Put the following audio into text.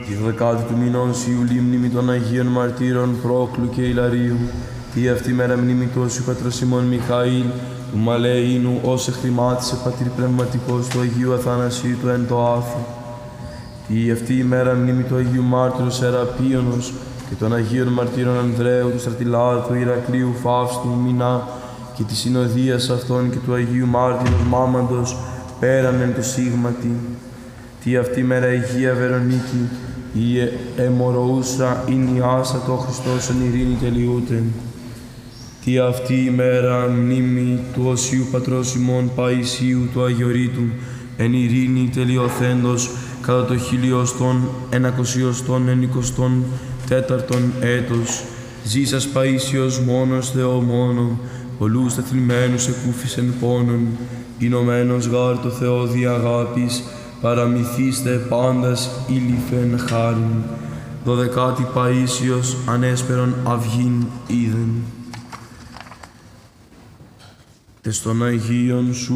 Τη 12η του μηνός Ιουλίου μνήμη των Αγίων Μαρτύρων Πρόκλου και Ιλαρίου. Τι αυτή μέρα μνήμη του Όσιου Πατρός ημών Μιχαήλ, του Μαλεΐνου, ως εχθρημάτισε πατήρ πνευματικός του Αγίου Αθανασίου του εν το άθρο. Τι αυτή η μέρα μνήμη του Αγίου Μάρτυρου Σεραπίωνος και των Αγίων Μαρτύρων Ανδρέου, του Στρατιλάτου, Ηρακλείου, Φαύστου, Μινά και της συνοδείας αυτών και του Αγίου Μάρτυρος Μάμαντος πέραν εν το σίγματι. Τι αυτή η μέρα Αγία Βερονίκη, η αιμορροούσα ηνιάσα το Χριστός εν ειρήνη τελειούτεν. Τι αυτή η μέρα μνήμη του Οσίου Πατρός ημών Παΐσιου του Αγιορείτου εν ειρήνη τελειωθέντος κατά το 1194 έτος. Ζήσας Παΐσιος μόνος Θεό μόνο, πολλούς τεθλιμμένους εκούφισεν πόνον, εινωμένος γάρ το Θεό δι' αγάπης, παραμυθίστε πάντας ήλυφεν χάριν. 12η Παΐσιος ανέσπερον αυγήν είδεν. Τες των Αγίων σου